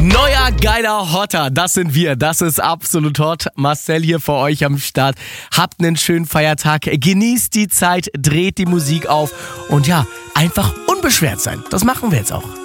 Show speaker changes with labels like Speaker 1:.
Speaker 1: Neuer geiler Hotter, das sind wir, das ist absolut hot. Marcel hier für euch am Start. Habt einen schönen Feiertag, genießt die Zeit, dreht die Musik auf und ja, einfach unbeschwert sein. Das machen wir jetzt auch.